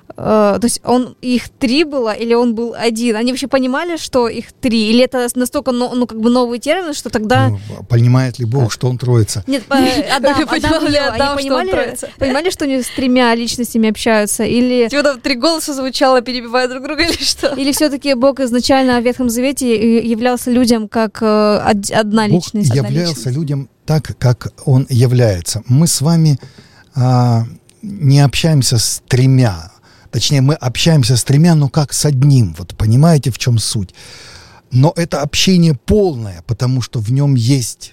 То есть их 3 было, или он был один? Они вообще понимали, что их 3? Или это настолько как бы новый термин, что тогда... Понимает ли Бог, что он троица? Нет, Адам и Ева, они понимали, что они с 3 личностями общаются? Или... Там 3 голоса звучало, перебивая друг друга, или что? Или все-таки Бог изначально в Ветхом Завете являлся людям как одна личность? Бог являлся людям так, как Он является. Мы с вами не общаемся с 3. Точнее, мы общаемся с 3, но как с одним. Вот понимаете, в чем суть? Но это общение полное, потому что в нем есть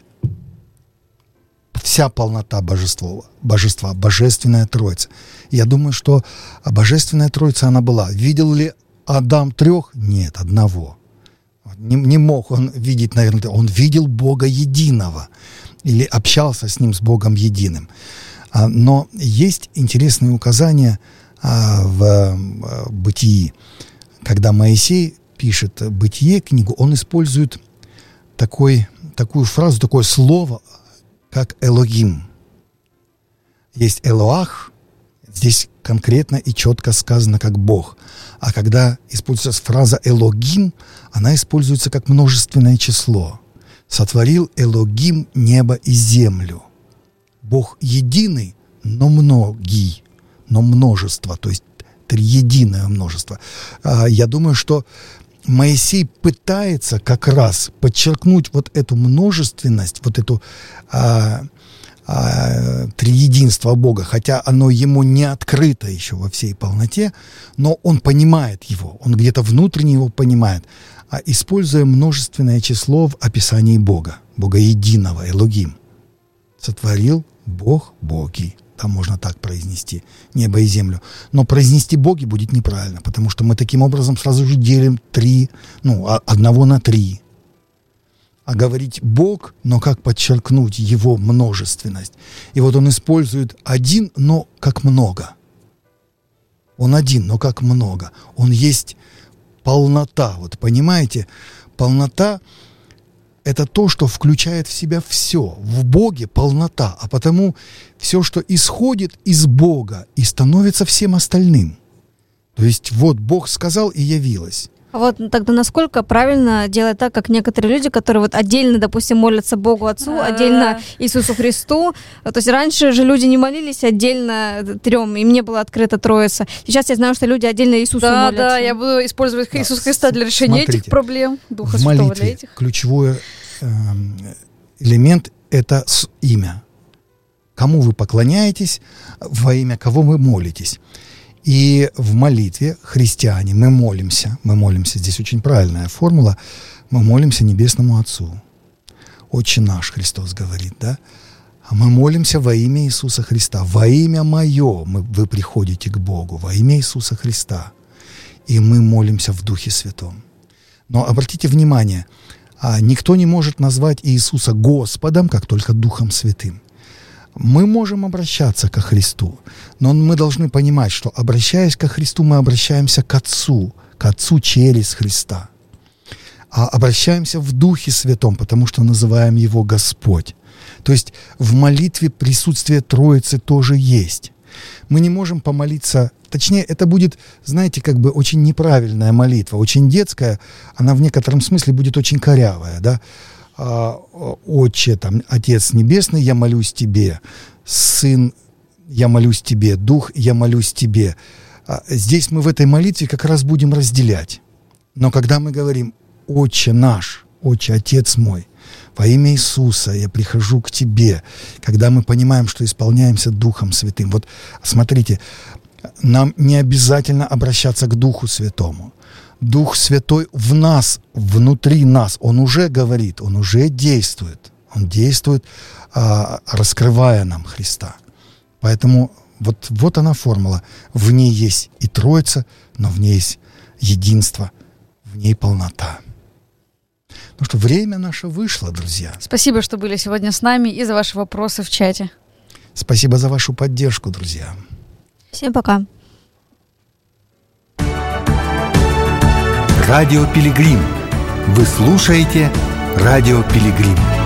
вся полнота божества, Божественная Троица. Я думаю, что Божественная Троица, она была. Видел ли Адам 3? Нет, 1. Не мог он видеть, наверное, он видел Бога единого или общался с ним, с Богом единым. Но есть интересные указания в Бытии. Когда Моисей пишет Бытие, книгу, он использует такую фразу, такое слово, как Элогим. Есть Элоах, здесь конкретно и четко сказано как Бог. А когда используется фраза Элогим, она используется как множественное число. Сотворил Элогим небо и землю. Бог единый, но многий, но множество, то есть триединое множество. Я думаю, что Моисей пытается как раз подчеркнуть вот эту множественность, вот эту триединство Бога, хотя оно ему не открыто еще во всей полноте, но он понимает его, он где-то внутренне его понимает, используя множественное число в описании Бога, Бога единого, Элогим. Сотворил Бог боги. Там можно так произнести, небо и землю. Но произнести боги будет неправильно, потому что мы таким образом сразу же делим 3, 1 на 3. А говорить Бог, но как подчеркнуть его множественность? И вот он использует 1, но как много. Он 1, но как много. Он есть полнота. Вот понимаете, полнота — это то, что включает в себя все. В Боге полнота, а потому все, что исходит из Бога и становится всем остальным. То есть вот Бог сказал, и явилось. А вот тогда насколько правильно делать так, как некоторые люди, которые вот отдельно, допустим, молятся Богу Отцу, отдельно Иисусу Христу. То есть раньше же люди не молились отдельно 3, им не было открыта Троица. Сейчас я знаю, что люди отдельно Иисусу молятся. Да, я буду использовать Иисуса Христа для решения этих проблем. Духа в молитве Святого для этих. Ключевой элемент — это имя. Кому вы поклоняетесь, во имя кого вы молитесь. И в молитве христиане мы молимся, здесь очень правильная формула, мы молимся Небесному Отцу. Отче наш, Христос говорит, да? А мы молимся во имя Иисуса Христа. Во имя Мое вы приходите к Богу, во имя Иисуса Христа. И мы молимся в Духе Святом. Но обратите внимание, никто не может назвать Иисуса Господом, как только Духом Святым. Мы можем обращаться ко Христу, но мы должны понимать, что, обращаясь ко Христу, мы обращаемся к Отцу через Христа. А обращаемся в Духе Святом, потому что называем Его Господь. То есть в молитве присутствие Троицы тоже есть. Мы не можем помолиться, точнее, это будет, знаете, как бы очень неправильная молитва, очень детская, она в некотором смысле будет очень корявая, да? Отче, Отец Небесный, я молюсь Тебе, Сын, я молюсь Тебе, Дух, я молюсь Тебе. Здесь мы в этой молитве как раз будем разделять. Но когда мы говорим Отче наш, Отче, Отец мой, во имя Иисуса я прихожу к Тебе, когда мы понимаем, что исполняемся Духом Святым. Вот смотрите, нам не обязательно обращаться к Духу Святому. Дух Святой в нас, внутри нас, Он уже говорит, Он уже действует. Он действует, раскрывая нам Христа. Поэтому вот она формула. В ней есть и Троица, но в ней есть единство, в ней полнота. Ну что, время наше вышло, друзья. Спасибо, что были сегодня с нами, и за ваши вопросы в чате. Спасибо за вашу поддержку, друзья. Всем пока. Радио Пилигрим. Вы слушаете Радио Пилигрим.